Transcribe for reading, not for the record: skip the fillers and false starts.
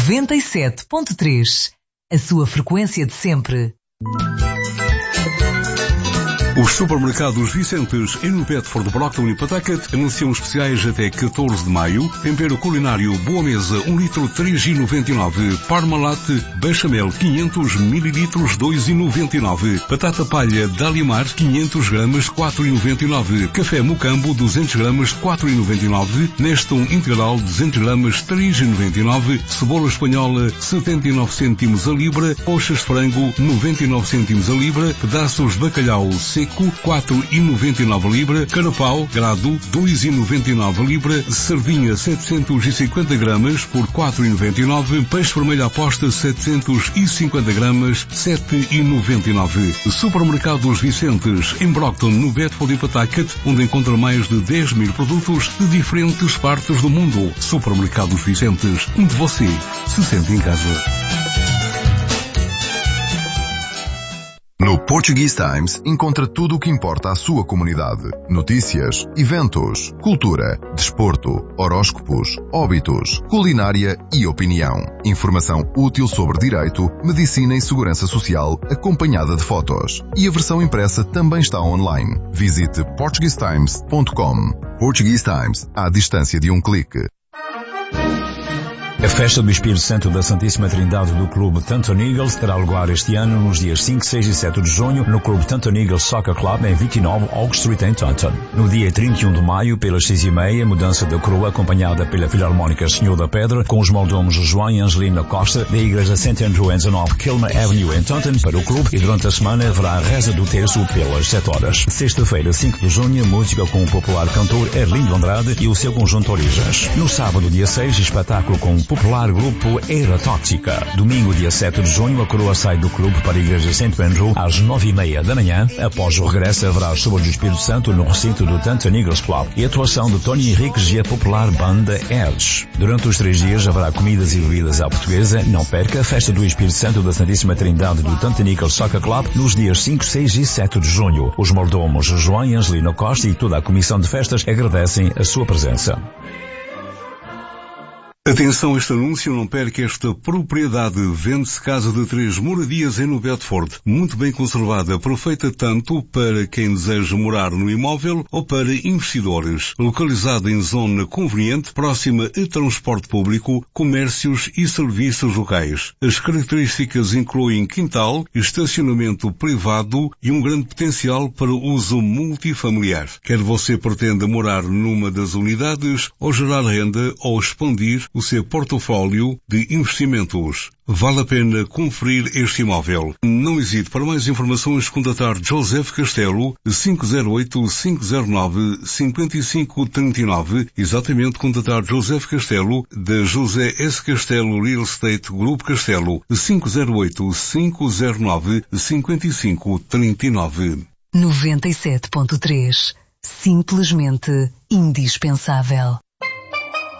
97.3, a sua frequência de sempre. Os supermercados Vicentes em Bedford, Brockton e Pawtucket anunciam especiais até 14 de maio. Tempero culinário Boa Mesa 1 litro 3,99. Parmalat Bechamel 500 ml 2,99. Batata palha Dalimar 500 gramas 4,99. Café Mucambo 200 gramas 4,99. Neston integral 200 gramas 3,99. Cebola espanhola 79 cêntimos a libra. Coxas de frango 99 cêntimos a libra. Pedaços de bacalhau seco 4,99 libra, carapau grado 2,99 libra, sardinha 750 gramas por 4,99, peixe vermelho à posta 750 gramas 7,99. Supermercados Vicentes em Brockton, no Bedford e Pawtucket, onde encontra mais de 10 mil produtos de diferentes partes do mundo. Supermercados Vicentes, onde você se sente em casa. No Portuguese Times encontra tudo o que importa à sua comunidade. Notícias, eventos, cultura, desporto, horóscopos, óbitos, culinária e opinião. Informação útil sobre direito, medicina e segurança social, acompanhada de fotos. E a versão impressa também está online. Visite portuguesetimes.com. Portuguese Times, à distância de um clique. A festa do Espírito Santo da Santíssima Trindade do Clube Tanton Eagles terá lugar este ano nos dias 5, 6 e 7 de junho no Clube Tanton Eagles Soccer Club em 29 Oak Street em Taunton. No dia 31 de maio, pelas 6h30, mudança da coroa acompanhada pela Filarmónica Senhor da Pedra com os mordomos João e Angelina Costa da Igreja St. Andrew em 19 Kilmer Avenue em Taunton para o clube, e durante a semana haverá a reza do terço pelas 7 horas. Sexta-feira, 5 de junho, música com o popular cantor Erlindo Andrade e o seu conjunto Origens. No sábado, dia 6, espetáculo com o popular grupo Era Tóxica. Domingo, dia 7 de junho, a coroa sai do clube para a Igreja St. Andrew às 9h30 da manhã. Após o regresso, haverá a chuva do Espírito Santo no recinto do Tanton Eagles Club e a atuação de Tony Henriques e a popular banda Edge. Durante os 3 dias haverá comidas e bebidas à portuguesa. Não perca a festa do Espírito Santo da Santíssima Trindade do Tanton Eagles Soccer Club nos dias 5, 6 e 7 de junho. Os mordomos João e Angelina Costa e toda a comissão de festas agradecem a sua presença. Atenção, este anúncio, não perca esta propriedade. Vende-se casa de 3 moradias em Bedford, muito bem conservada, perfeita tanto para quem deseja morar no imóvel ou para investidores. Localizada em zona conveniente, próxima a transporte público, comércios e serviços locais. As características incluem quintal, estacionamento privado e um grande potencial para uso multifamiliar. Quer você pretenda morar numa das unidades ou gerar renda ou expandir o seu portfólio de investimentos. Vale a pena conferir este imóvel. Não hesite, para mais informações, contatar Joseph Castelo, 508-509-5539. Exatamente, contatar Joseph Castelo, da José S. Castelo Real Estate Grupo Castelo, 508-509-5539. 97.3. Simplesmente indispensável.